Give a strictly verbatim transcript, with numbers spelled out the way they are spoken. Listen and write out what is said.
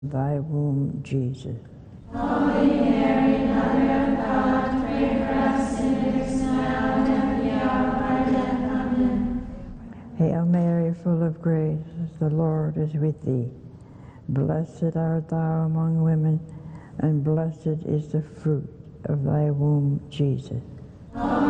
thy womb, Jesus. Holy Mary, Mother of God, pray for us sinners now and at the hour of our death. Amen. Hail Mary, full of grace, the Lord is with thee. Blessed art thou among women, and blessed is the fruit of thy womb, Jesus. Holy